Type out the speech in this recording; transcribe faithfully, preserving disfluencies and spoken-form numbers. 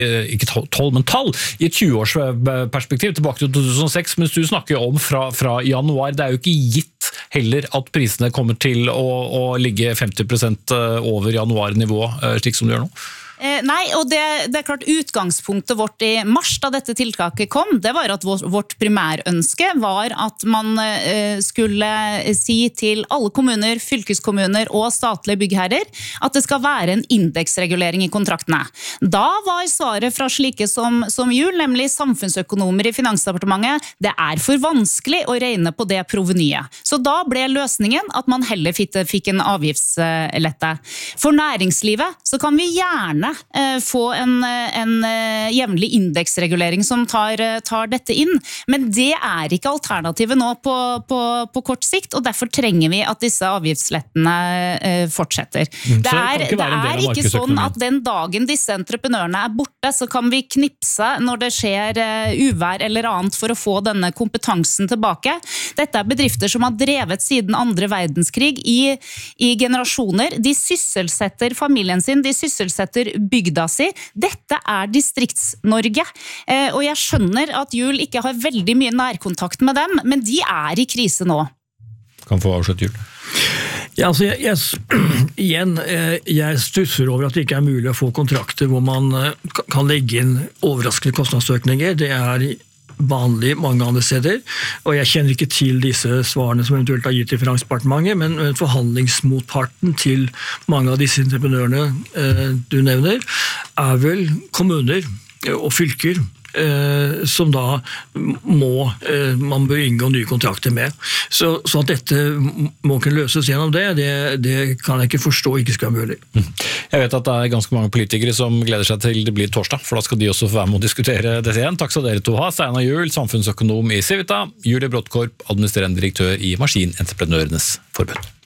ikke tolv, men tall, i et tjue-årsperspektiv tilbake til to tusen og seks, mens du snakker om fra, fra januar. Det er jo ikke gitt heller at prisene kommer til å, å ligge femti prosent over januarnivå, slik som du gjør nå. Eh, nei, og det, det er klart utgangspunktet vårt i mars da dette tiltaket kom, det var at vårt, vårt primærønske var at man eh, skulle si til alle kommuner, fylkeskommuner og statlige byggherrer at det skal være en indeksregulering i kontraktene. Da var svaret fra slike som, som Juel, nemlig samfunnsøkonomer i Finansdepartementet, det er for vanskelig å regne på det provenyet. Så da ble løsningen at man heller fikk, fikk en avgiftslette. For næringslivet så kan vi gjerne få en, en jevnlig indeksregulering som tar, tar dette inn. Men det er ikke alternativet nå på, på, på kort sikt, og derfor trenger vi at disse avgiftslettene fortsetter. Mm, det er, det er ikke sånn at den dagen disse entreprenørene er borte, så kan vi knipse når det skjer uvær eller annet for å få denne kompetansen tilbake. Dette er bedrifter som har drevet siden andre verdenskrig i, i generasjoner. De sysselsetter familien sin, de sysselsetter bygda si. Dette er Distrikts-Norge. Eh, og jeg skjønner at Juel ikke har veldig mye nærkontakt med dem, men de er i krise nå. Kan få avslutte, Juel. Ja, altså, jeg, jeg, igjen, jeg stusser over at det ikke er mulig å få kontrakter hvor man kan legge inn overraskende kostnadsøkninger. Det er vanlig mange andre steder, og jeg kjenner ikke til disse svarene som eventuelt har gitt i Finansdepartementet, men forhandlingsmotparten til mange av disse entreprenørene eh, du nevner, er vel kommuner og fylker eh, som da må, eh, man bør inngå nye kontrakter med. Så, så at dette må kunne løses gjennom det, det, det kan jeg ikke forstå ikke skal være mulig. Jeg vet at det er ganske mange politikere som gleder seg til det blir torsdag, for da skal de også få være med å diskutere dette igjen. Takk skal dere to ha. Steinar Juel, samfunnsøkonom i Civita, Julie Brodtkorp, administrerende direktør i Maskinentreprenørenes Forbund.